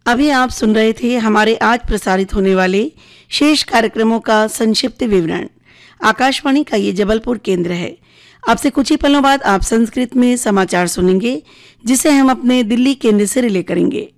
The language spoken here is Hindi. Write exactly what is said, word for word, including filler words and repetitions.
अभी आप सुन रहे थे हमारे आज प्रसारित होने वाले शेष कार्यक्रमों का संक्षिप्त विवरण। आकाशवाणी का ये जबलपुर केंद्र है। आपसे कुछ ही पलों बाद आप संस्कृत में समाचार सुनेंगे, जिसे हम अपने दिल्ली केंद्र से रिले करेंगे।